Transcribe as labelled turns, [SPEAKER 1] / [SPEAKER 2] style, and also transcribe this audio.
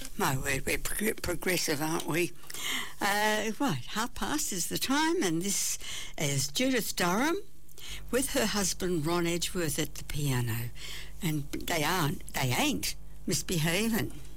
[SPEAKER 1] No, we're progressive, aren't we? Right, past is the time, and this is Judith Durham with her husband Ron Edgeworth at the piano, and they ain't misbehaving.